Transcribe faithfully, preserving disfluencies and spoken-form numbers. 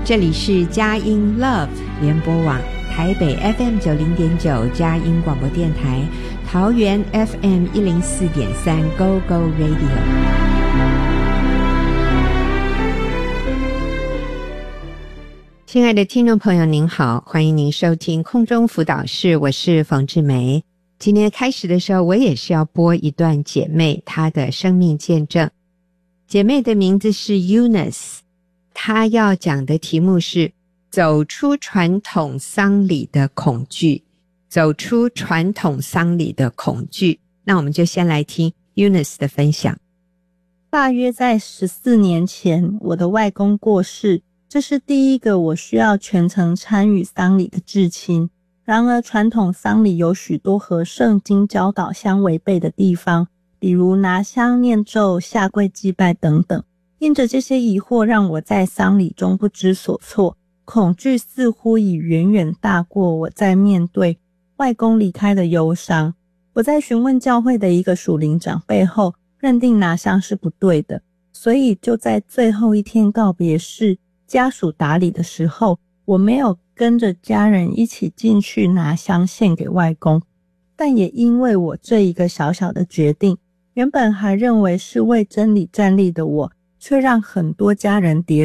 这里是佳音 Love 联播网，台北 F M 九零点九 佳音广播电台，桃园 F M 一零四点三 Go Go Radio。亲爱的听众朋友您好，欢迎您收听空中辅导室，我是冯志梅。今天开始的时候，我也是要播一段姐妹她的生命见证。姐妹的名字是 Eunice， 她要讲的题目是走出传统丧礼的恐惧，走出传统丧礼的恐惧。那我们就先来听 Eunice 的分享。 大约在十四年前，我的外公过世，这是第一个我需要全程参与丧礼的至亲。然而传统丧礼有许多和圣经教导相违背的地方，比如拿香念咒、下跪祭拜等等。因着这些疑惑，让我在丧礼中不知所措，恐惧似乎已远远大过我在面对外公离开的忧伤。我在询问教会的一个属灵长辈后，认定拿香是不对的，所以就在最后一天告别式，家属打理的时候，我没有跟着家人一起进去拿香献给外公。但也因为我这一个小小的决定，原本还认为是为真理站立的我，却让很多家人跌